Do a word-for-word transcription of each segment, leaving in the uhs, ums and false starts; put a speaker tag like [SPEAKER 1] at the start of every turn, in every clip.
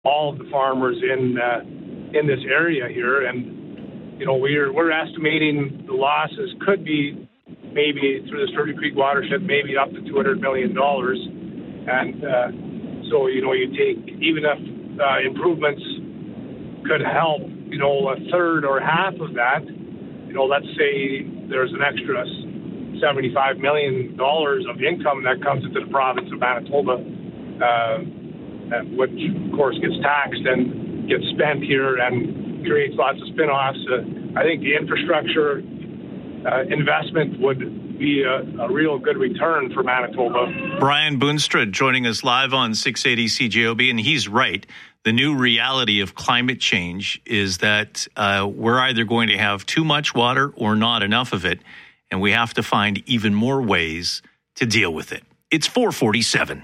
[SPEAKER 1] all of the farmers in uh, in this area here. And, you know, we're, we're estimating the losses could be maybe through the Sturgeon Creek watershed, maybe up to two hundred million dollars. And uh, so, you know, you take, even if uh, improvements could help, you know, a third or half of that, you know, let's say there's an extra seventy-five million dollars of income that comes into the province of Manitoba, uh, which, of course, gets taxed and gets spent here and creates lots of spin-offs. Uh, I think the infrastructure uh, investment would be a, a real good return for Manitoba.
[SPEAKER 2] Brian Boonstra joining us live on six eighty C J O B, and he's right. The new reality of climate change is that uh, we're either going to have too much water or not enough of it, and we have to find even more ways to deal with it. It's four forty-seven.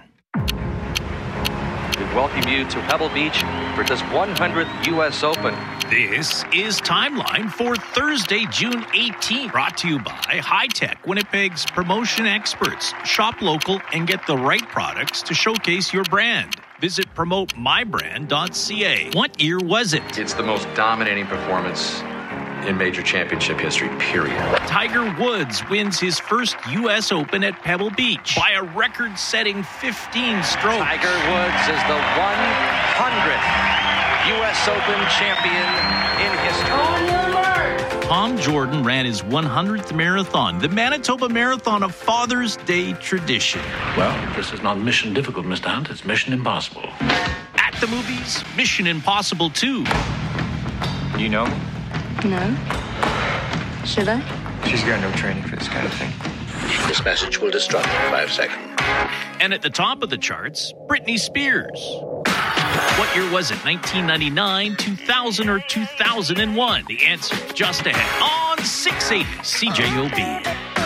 [SPEAKER 3] We welcome you to Pebble Beach for this one hundredth U S Open.
[SPEAKER 2] This is Timeline for Thursday, June eighteenth, brought to you by High Tech, Winnipeg's promotion experts. Shop local and get the right products to showcase your brand. Visit promote my brand dot c a. What year was it?
[SPEAKER 4] It's the most dominating performance in major championship history, period.
[SPEAKER 2] Tiger Woods wins his first U S Open at Pebble Beach by a record-setting fifteen strokes.
[SPEAKER 3] Tiger Woods is the one hundredth U S Open champion in history.
[SPEAKER 5] On your mark.
[SPEAKER 2] Tom Jordan ran his one hundredth marathon, the Manitoba Marathon, a Father's Day tradition.
[SPEAKER 6] Well, this is not mission difficult, Mister Hunt. It's mission impossible.
[SPEAKER 2] At the movies, Mission Impossible two.
[SPEAKER 4] You know me?
[SPEAKER 7] No. Should I?
[SPEAKER 4] She's got no training for this kind of thing.
[SPEAKER 8] This message will destruct in five seconds.
[SPEAKER 2] And at the top of the charts, Britney Spears. What year was it? nineteen ninety-nine, two thousand, or two thousand one? The answer just ahead on six eighty C J O B.